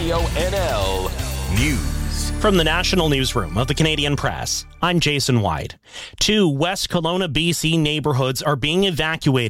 Radio NL News. From the National Newsroom of the Canadian Press, I'm Jason White. 2 West Kelowna, BC neighborhoods are being evacuated